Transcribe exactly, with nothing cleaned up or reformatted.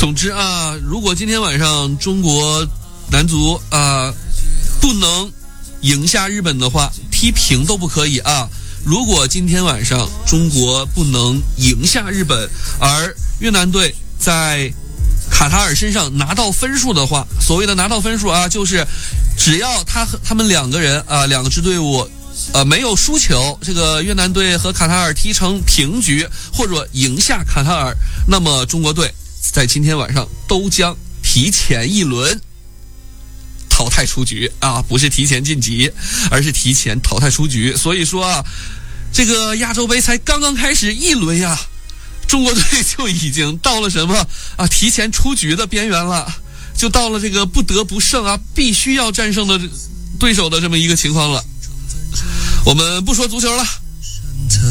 总之啊，如果今天晚上中国男足啊不能赢下日本的话，踢平都不可以啊。如果今天晚上中国不能赢下日本，而越南队在卡塔尔身上拿到分数的话，所谓的拿到分数啊，就是只要他和他们两个人啊，两支队伍呃没有输球，这个越南队和卡塔尔踢成平局或者赢下卡塔尔，那么中国队在今天晚上都将提前一轮淘汰出局啊，不是提前晋级，而是提前淘汰出局。所以说啊，这个亚洲杯才刚刚开始一轮呀，中国队就已经到了什么啊提前出局的边缘了，就到了这个不得不胜啊，必须要战胜的对手的这么一个情况了。我们不说足球了，